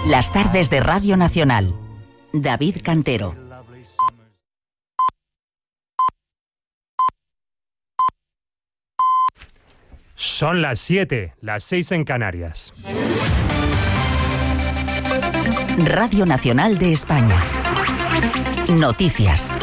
Las tardes de Radio Nacional. David Cantero. Son las 7, las 6 en Canarias. Radio Nacional de España. Noticias.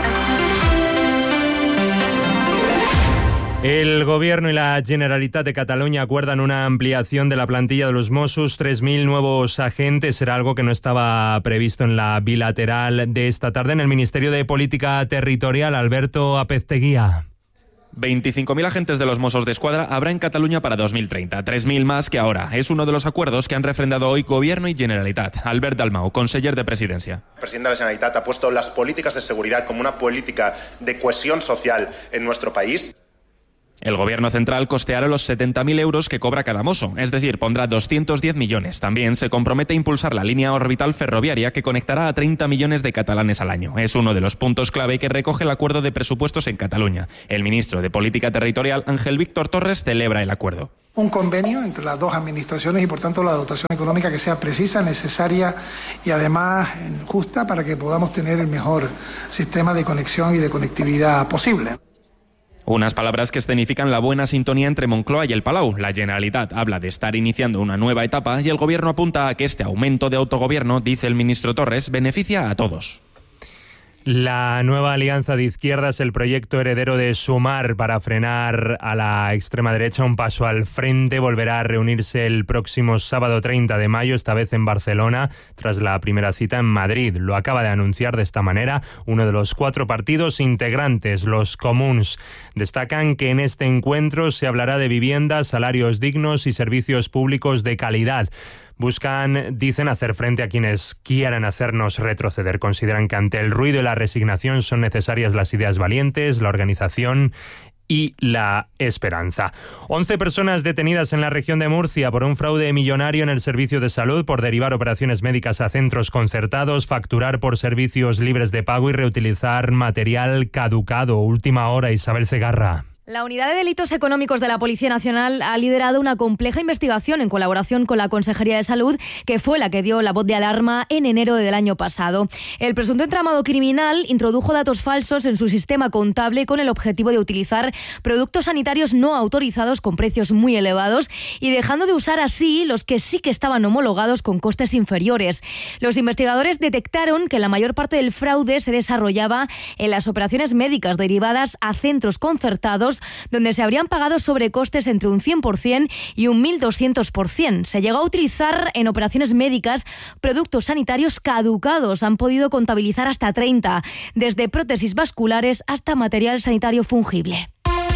El Gobierno y la Generalitat de Cataluña acuerdan una ampliación de la plantilla de los Mossos, 3.000 nuevos agentes. Era algo que no estaba previsto en la bilateral de esta tarde en el Ministerio de Política Territorial. Alberto Apezteguía. 25.000 agentes de los Mossos d'Esquadra habrá en Cataluña para 2030, 3.000 más que ahora. Es uno de los acuerdos que han refrendado hoy Gobierno y Generalitat. Albert Dalmau, conseller de Presidencia. El presidente de la Generalitat ha puesto las políticas de seguridad como una política de cohesión social en nuestro país. El Gobierno central costeará los 70.000 euros que cobra cada mosso, es decir, pondrá 210 millones. También se compromete a impulsar la línea orbital ferroviaria que conectará a 30 millones de catalanes al año. Es uno de los puntos clave que recoge el acuerdo de presupuestos en Cataluña. El ministro de Política Territorial, Ángel Víctor Torres, celebra el acuerdo. Un convenio entre las dos administraciones y, por tanto, la dotación económica que sea precisa, necesaria y, además, justa para que podamos tener el mejor sistema de conexión y de conectividad posible. Unas palabras que escenifican la buena sintonía entre Moncloa y el Palau. La Generalitat habla de estar iniciando una nueva etapa y el Gobierno apunta a que este aumento de autogobierno, dice el ministro Torres, beneficia a todos. La nueva alianza de izquierdas, el proyecto heredero de Sumar para frenar a la extrema derecha, un paso al frente, volverá a reunirse el próximo sábado 30 de mayo, esta vez en Barcelona, tras la primera cita en Madrid. Lo acaba de anunciar de esta manera uno de los 4 partidos integrantes, los Comuns. Destacan que en este encuentro se hablará de vivienda, salarios dignos y servicios públicos de calidad. Buscan, dicen, hacer frente a quienes quieran hacernos retroceder. Consideran que ante el ruido y la resignación son necesarias las ideas valientes, la organización y la esperanza. 11 personas detenidas en la región de Murcia por un fraude millonario en el servicio de salud por derivar operaciones médicas a centros concertados, facturar por servicios libres de pago y reutilizar material caducado. Última hora, Isabel Segarra. La Unidad de Delitos Económicos de la Policía Nacional ha liderado una compleja investigación en colaboración con la Consejería de Salud, que fue la que dio la voz de alarma en enero del año pasado. El presunto entramado criminal introdujo datos falsos en su sistema contable con el objetivo de utilizar productos sanitarios no autorizados con precios muy elevados y dejando de usar así los que sí que estaban homologados con costes inferiores. Los investigadores detectaron que la mayor parte del fraude se desarrollaba en las operaciones médicas derivadas a centros concertados, donde se habrían pagado sobrecostes entre un 100% y un 1.200%. Se llegó a utilizar en operaciones médicas productos sanitarios caducados. Han podido contabilizar hasta 30, desde prótesis vasculares hasta material sanitario fungible.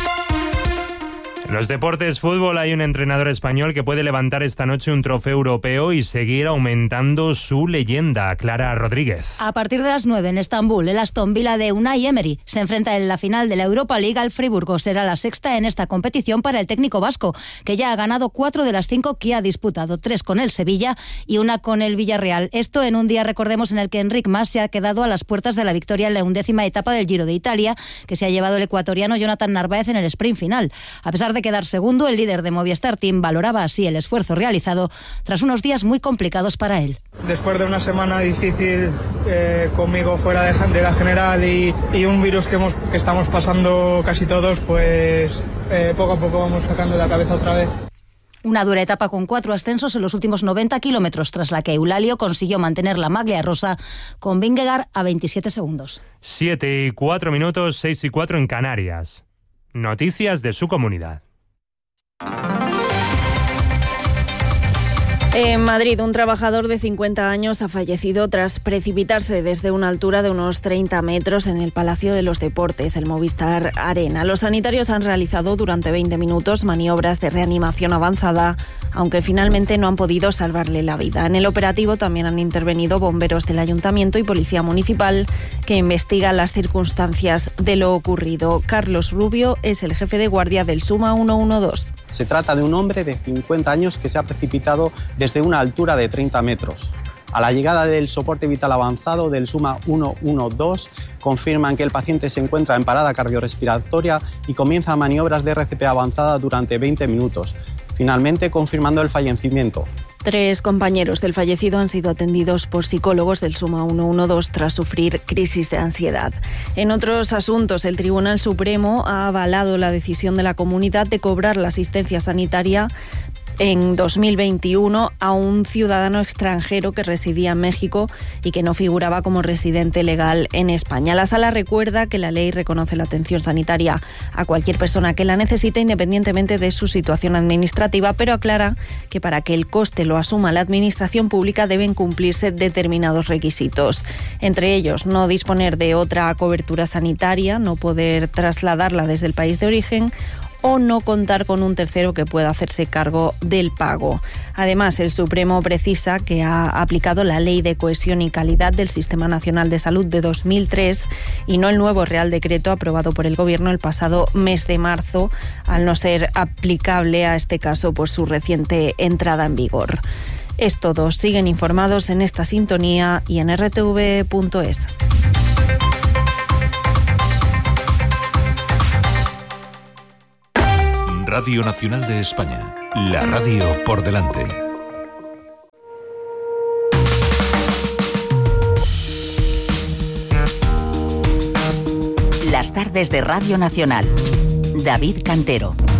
En los deportes, fútbol, hay un entrenador español que puede levantar esta noche un trofeo europeo y seguir aumentando su leyenda. Clara Rodríguez. A partir de las 9 en Estambul, el Aston Villa de Unai Emery se enfrenta en la final de la Europa League al Friburgo. Será la 6ª en esta competición para el técnico vasco, que ya ha ganado 4 de las 5 que ha disputado, 3 con el Sevilla y 1 con el Villarreal. Esto en un día, recordemos, en el que Enric Mas se ha quedado a las puertas de la victoria en la 11ª etapa del Giro de Italia, que se ha llevado el ecuatoriano Jonathan Narváez en el sprint final. A pesar de quedar segundo, el líder de Movistar Team valoraba así el esfuerzo realizado tras unos días muy complicados para él. Después de una semana difícil conmigo fuera de la general y un virus que estamos pasando casi todos, pues poco a poco vamos sacando la cabeza otra vez. Una dura etapa con 4 ascensos en los últimos 90 kilómetros, tras la que Eulalio consiguió mantener la maglia rosa con Vingegaard a 27 segundos. 7:04, 6:04 en Canarias. Noticias de su comunidad. En Madrid, un trabajador de 50 años ha fallecido tras precipitarse desde una altura de unos 30 metros en el Palacio de los Deportes, el Movistar Arena. Los sanitarios han realizado durante 20 minutos maniobras de reanimación avanzada, aunque finalmente no han podido salvarle la vida. En el operativo también han intervenido bomberos del Ayuntamiento y Policía Municipal, que investigan las circunstancias de lo ocurrido. Carlos Rubio es el jefe de guardia del SUMA 112. Se trata de un hombre de 50 años que se ha precipitado desde una altura de 30 metros. A la llegada del soporte vital avanzado del SUMA 112, confirman que el paciente se encuentra en parada cardiorrespiratoria y comienza maniobras de RCP avanzada durante 20 minutos, finalmente confirmando el fallecimiento. 3 compañeros del fallecido han sido atendidos por psicólogos del Suma 112 tras sufrir crisis de ansiedad. En otros asuntos, el Tribunal Supremo ha avalado la decisión de la comunidad de cobrar la asistencia sanitaria en 2021 a un ciudadano extranjero que residía en México y que no figuraba como residente legal en España. La Sala recuerda que la ley reconoce la atención sanitaria a cualquier persona que la necesite independientemente de su situación administrativa, pero aclara que para que el coste lo asuma la Administración Pública deben cumplirse determinados requisitos. Entre ellos, no disponer de otra cobertura sanitaria, no poder trasladarla desde el país de origen o no contar con un tercero que pueda hacerse cargo del pago. Además, el Supremo precisa que ha aplicado la Ley de Cohesión y Calidad del Sistema Nacional de Salud de 2003 y no el nuevo Real Decreto aprobado por el Gobierno el pasado mes de marzo, al no ser aplicable a este caso por su reciente entrada en vigor. Es todo. Siguen informados en esta sintonía y en rtv.es. Radio Nacional de España, la radio por delante. Las tardes de Radio Nacional. David Cantero.